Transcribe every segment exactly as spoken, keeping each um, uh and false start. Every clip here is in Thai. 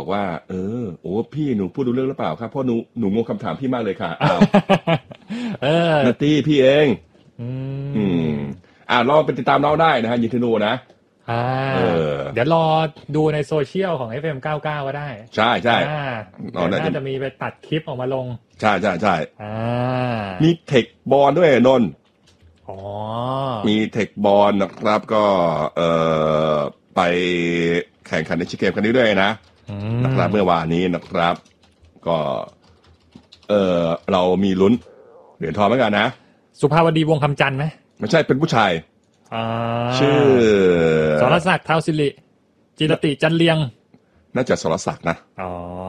บอกว่าเออโอ้พี่หนูพูดดูเรื่องหรือเปล่าครับเพราะหนูหนูงงคำถามพี่มากเลยค่ะอ้าวเออนัตตี้พี่เองอืมอืมอ่าลองไปติดตามน้องได้นะฮะยินดีนูนะอ่าเออเดี๋ยวรอดูในโซเชียลของ เอฟ เอ็ม เก้าสิบเก้าก็ได้ใช่ใช่อ่าน่าจะมีไปตัดคลิปออกมาลงใช่ใช่ใช่อ่ามีเทคบอลด้วยนนท์อ๋อมีเทคบอลนะครับก็เอ่อไปแข่งขันในชิเกมกันนี้ด้วยนะนะครับเมื่อวานนี้นะครับก็เออเรามีลุ้นเหรียญทองเหมือนกันนะสุภาวดีวงคำจันทร์ไหมไม่ใช่เป็นผู้ชายชื่อสรศักดิ์เท้าศิริจิรติจันเลียงน่าจะสรศักดิ์นะอ๋อ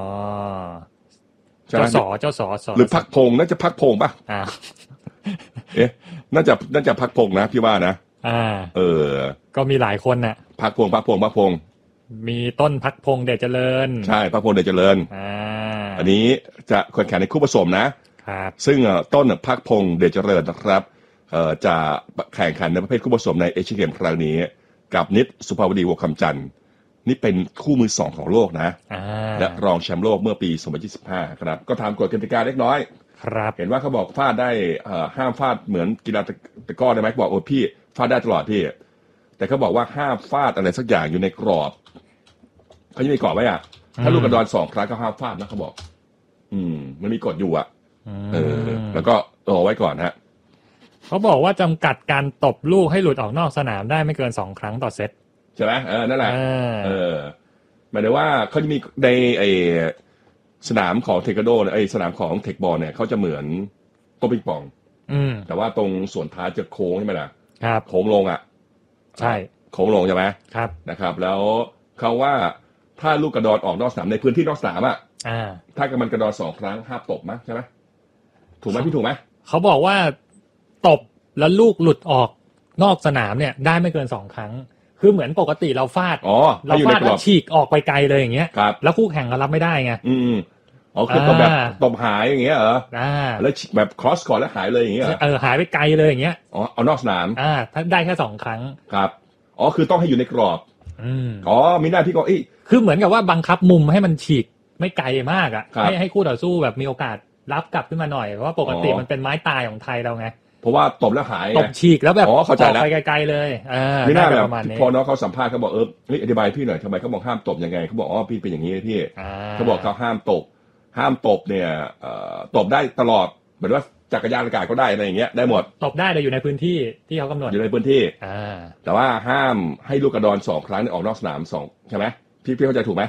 เจ้าสอเจ้าสอหรือพักพงษ์น่าจะพักพงษ์ป่ะอ่าเอ๊ะน่าจะน่าจะพักพงษ์นะพี่ว่านะอ่าเออก็มีหลายคนน่ะพักพงษ์พักพงษ์พักพงษ์มีต้นพักพงษ์เดชเจริญใช่พักพงษ์เดชเจริญอ่าอันนี้จะแข่งขันในคู่ผสมนะครับซึ่งต้นพักพงษ์เดชเจริญนะครับเอ่อจะแข่งขันในประเภทคู่ผสมในเอเชียนเกมส์ครั้งนี้กับนิดสุภาวดีวงคำจันทร์นี่เป็นคู่มือสองของโลกนะและรองแชมป์โลกเมื่อปีสองพันยี่สิบห้าครับก็ทำกฎกติกาเล็กน้อยครับเห็นว่าเขาบอกฟาดได้ห้ามฟาดเหมือนกีฬาตะกร้อได้ไหมบอกโอ้พี่ฟาดได้ตลอดพี่แต่เขาบอกว่าห้ามฟาดอะไรสักอย่างอยู่ในกรอบเขาจะมีกรอบไว้อ่ะถ้าลูกกระดอนสองครั้งก็ห้ามฟาดนะเขาบอกอืมมันมีกฎอยู่อ่ะเออแล้วก็รอไว้ก่อนฮะเขาบอกว่าจำกัดการตบลูกให้หลุดออกนอกสนามได้ไม่เกินสองครั้งต่อเซตใช่ไหมเออนั่นแหละเออหมายถึงว่าเขาจะมีในไอสนามของเทควันโดไอสนามของเทคบอลเนี่ยเขาจะเหมือนโต๊ะปิงปองอืมแต่ว่าตรงส่วนท้ายจะโค้งใช่ไหมล่ะครับโค้งลงอ่ะใช่โค้งลงใช่ไหมครับนะครับแล้วเขาว่าถ้าลูกกระดอนออกนอกสนามในพื้นที่นอกสนามอ่ะอ่าถ้ากระมันกระดอนสองครั้งห้ามตบมั้ยใช่ไหมถูกไหมพี่ถูกไหมเขาบอกว่าตบแล้วลูกหลุดออกนอกสนามเนี่ยได้ไม่เกินสองครั้งคือเหมือนปกติเราฟาดเราฟาดแล้วฉีกออกไปไกลเลยอย่างเงี้ยแล้วคู่แข่งก็รับไม่ได้ไงอืมอ๋อคือตบแบบตบหายอย่างเงี้ยเหรออ่าแล้วแบบ cross court แล้วหายเลยอย่างเงี้ยเออหายไปไกลเลยอย่างเงี้ยอ๋อเอานอกสนามอ่าถ้าได้แค่สองครั้งครับอ๋อคือต้องให้อยู่ในกรอบอืมอ๋อมีหน้าพี่ก็อีคือเหมือนกับว่าบังคับมุมให้มันฉีกไม่ไกลมากอ่ะให้ให้คู่ต่อสู้แบบมีโอกาสรับกลับขึ้นมาหน่อยเพราะว่าปกติมันเป็นไม้ตายของไทยเราไงเพราะว่าตบแล้วหายตบฉีกแล้วแบบอ๋อเข้าใจแล้วไปไกลๆเลยอ่าไม่น่าแบบพอน้องเขาสัมภาษณ์เขาบอกเออเฮ้ยอธิบายพี่หน่อยทำไมเขาบอกห้ามตบยังไงเขาบอกอ๋อพี่เป็นอย่างนี้พี่เขาบอกเขาห้ามตบห้ามตบเนี่ยเอ่อตบได้ตลอดเหมือนว่าจักรยานอากาศก็ได้อะไรอย่างเงี้ยได้หมดตบได้แต่อยู่ในพื้นที่ที่เขากำหนดอยู่ในพื้นที่อ่าแต่ว่าห้ามให้ลูกกระดอนสองครั้งออกนอกสนามสองใช่ไหมพี่พี่เข้าใจถูกไหม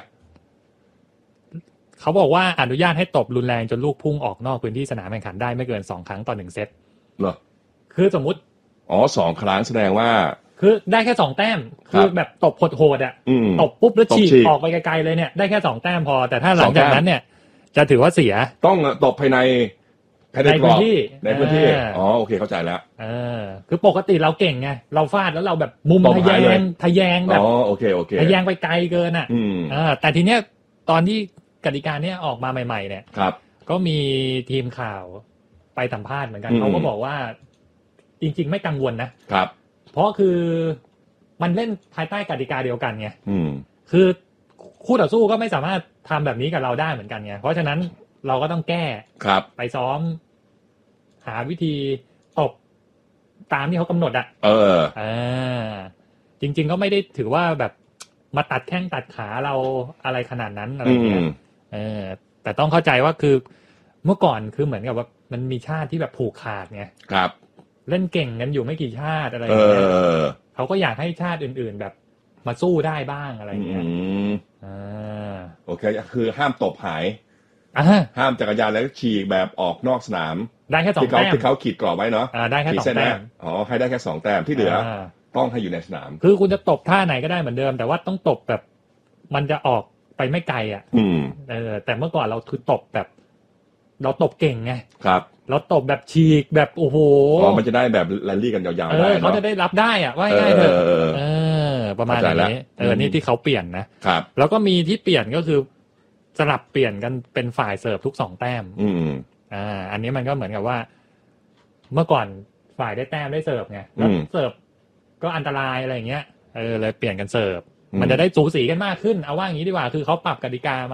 เขาบอกว่าอนุญาตให้ตบรุนแรงจนลูกพุ่งออกนอกพื้นที่สนามแข่งขันได้ไม่เกินสองครั้งต่อหนึ่งเซตเหรอคือสมมุติอ๋อสองครั้งแสดงว่าคือได้แค่สองแต้มคือแบบตบโหดๆอ่ะตบปุ๊บแล้วฉีกออกไปไกลๆเลยเนี่ยได้แค่สองแต้มพอแต่ถ้าหลังจากนั้นเนี่ยจะถือว่าเสียต้องตบภายในภายในพื้นที่ในพื้นที่อ๋อโอเคเข้าใจแล้วเออคือปกติเราเก่งไงเราฟาดแล้วเราแบบมุมทะแยงทะแยงแบบอ๋อโอเคโอเคทะแยงไปไกลเกินอ่ะอ่าแต่ทีเนี้ยตอนที่กติกาเนี้ยออกมาใหม่ๆเนี่ยครับก็มีทีมข่าวไปสัมภาษณ์เหมือนกันเขาก็บอกว่าจริงๆไม่กังวลนะครับเพราะคือมันเล่นภายใต้กติกาเดียวกันไงคือคู่ต่อสู้ก็ไม่สามารถทำแบบนี้กับเราได้เหมือนกันไงเพราะฉะนั้นเราก็ต้องแก้ครับไปซ้อมหาวิธีตบตามที่เขากำหนดอ่ะเอออ่าจริงๆก็ไม่ได้ถือว่าแบบมาตัดแข้งตัดขาเราอะไรขนาดนั้นอะไรเงี้ยเออแต่ต้องเข้าใจว่าคือเมื่อก่อนคือเหมือนกับว่ามันมีชาติที่แบบผูกขาดไงครับเล่นเก่งกันอยู่ไม่กี่ชาติอะไรอย่างเงี้ยเขาก็อยากให้ชาติอื่นๆแบบมาสู้ได้บ้างอะไรอย่างเงี้ยอ่าโอเคคือห้ามตบหายห้ามจักรยานแล้วฉีกแบบออกนอกสนามได้แค่สองแต้มที่เขาขีดกรอบไว้เนาะได้แค่สองแต้มอ๋อให้ได้แค่สองแต้มที่เหลือต้องให้อยู่ในสนามคือคุณจะตบท่าไหนก็ได้เหมือนเดิมแต่ว่าต้องตบแบบมันจะออกไปไม่ไกลอ่ะเออแต่เมื่อก่อนเราคือตบแบบเราตบเก่งไงครับเราตบแบบฉีกแบบโอ้โหอ๋อมันจะได้แบบแรลลี่กันยาวๆได้เขาจะได้รับได้อ่ะว่าง่ายเถอะเออประมาณนี้เออนี่ที่เขาเปลี่ยนนะครับแล้วก็มีที่เปลี่ยนก็คือสลับเปลี่ยนกันเป็นฝ่ายเสิร์ฟทุกสองแต้มอืมอ่าอันนี้มันก็เหมือนกับว่าเมื่อก่อนฝ่ายได้แต้มได้เสิร์ฟไงแล้วเสิร์ฟก็อันตรายอะไรอย่างเงี้ยเออเลยเปลี่ยนกันเสิร์ฟมันจะได้สูสีกันมากขึ้นเอาว่าอย่างนี้ดีกว่าคือเขาปรับกติกามา